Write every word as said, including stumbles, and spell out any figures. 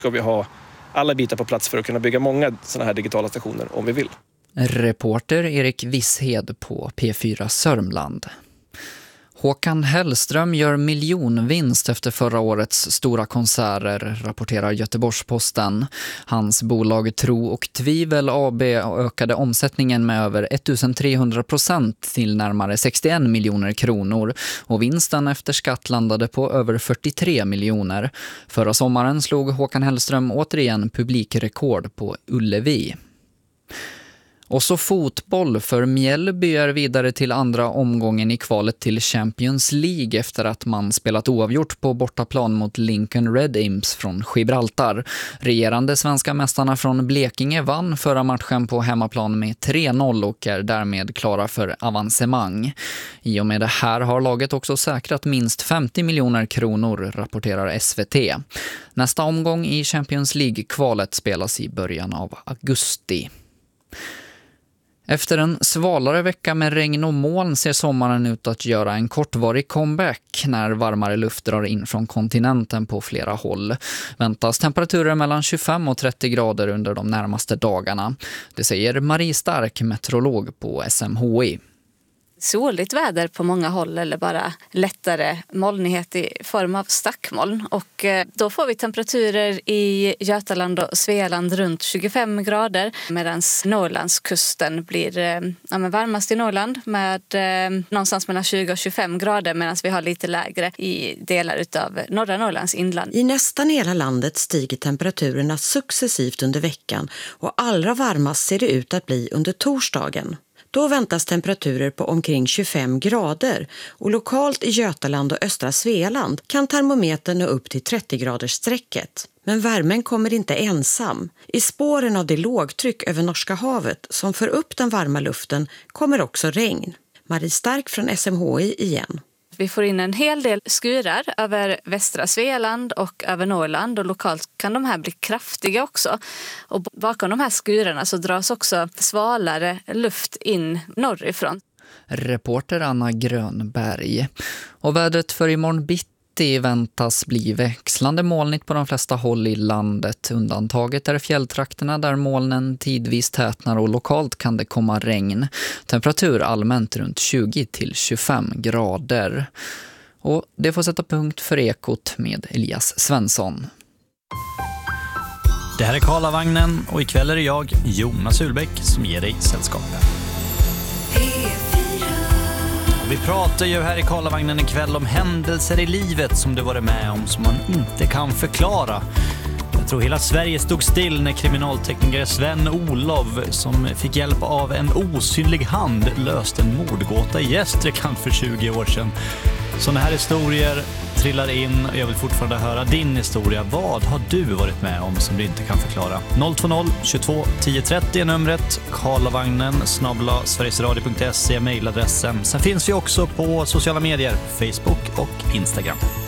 Ska vi ha alla bitar på plats för att kunna bygga många sådana här digitala stationer om vi vill. Reporter Erik Wisshed på P fyra Sörmland. Håkan Hellström gör miljonvinst efter förra årets stora konserter, rapporterar Göteborgs-Posten. Hans bolag Tro och Tvivel A B ökade omsättningen med över ettusentrehundra procent till närmare sextioen miljoner kronor och vinsten efter skatt landade på över fyrtiotre miljoner. Förra sommaren slog Håkan Hellström återigen publikrekord på Ullevi. Och så fotboll, för Mjällby är vidare till andra omgången i kvalet till Champions League efter att man spelat oavgjort på bortaplan mot Lincoln Red Imps från Gibraltar. Regerande svenska mästarna från Blekinge vann förra matchen på hemmaplan med tre noll och är därmed klara för avancemang. I och med det här har laget också säkrat minst femtio miljoner kronor, rapporterar S V T. Nästa omgång i Champions League-kvalet spelas i början av augusti. Efter en svalare vecka med regn och moln ser sommaren ut att göra en kortvarig comeback när varmare luft drar in från kontinenten på flera håll. Väntas temperaturer mellan tjugofem och trettio grader under de närmaste dagarna. Det säger Marie Stark, meteorolog på S M H I. Soligt väder på många håll eller bara lättare molnighet i form av stackmoln. Och då får vi temperaturer i Götaland och Svealand runt tjugofem grader medan Norrlandskusten blir ja, men varmast i Norrland med eh, någonstans mellan tjugo och tjugofem grader medan vi har lite lägre i delar av norra Norrlands inland. I nästan hela landet stiger temperaturerna successivt under veckan och allra varmast ser det ut att bli under torsdagen. Då väntas temperaturer på omkring tjugofem grader och lokalt i Götaland och östra Svealand kan termometern nå upp till trettio graders strecket. Men värmen kommer inte ensam. I spåren av det lågtryck över Norska havet som för upp den varma luften kommer också regn. Marie Stark från S M H I igen. Vi får in en hel del skurar över västra Svealand och över Norrland och lokalt kan de här bli kraftiga också. Och bakom de här skurarna så dras också svalare luft in norrifrån. Reporter Anna Grönberg. Och vädret för imorgon bitti väntas bli växlande molnigt på de flesta håll i landet. Undantaget är fjälltrakterna där molnen tidvis tätnar och lokalt kan det komma regn. Temperatur allmänt runt tjugo till tjugofem grader. Och det får sätta punkt för Ekot med Elias Svensson. Det här är Karlavagnen och ikväll är det jag, Jonas Ulbäck, som ger dig sällskapet. Vi pratar ju här i Karlavagnen ikväll om händelser i livet som du varit med om som man inte kan förklara. Jag tror hela Sverige stod still när kriminaltekniker Sven Olov, som fick hjälp av en osynlig hand, löste en mordgåta i Gästrikland för tjugo år sedan. Sådana här historier trillar in och jag vill fortfarande höra din historia. Vad har du varit med om som du inte kan förklara? noll två noll tjugotvå tio trettio är numret. Karlavagnen snabel-a sverigesradio punkt se mejladressen. Sen finns vi också på sociala medier, Facebook och Instagram.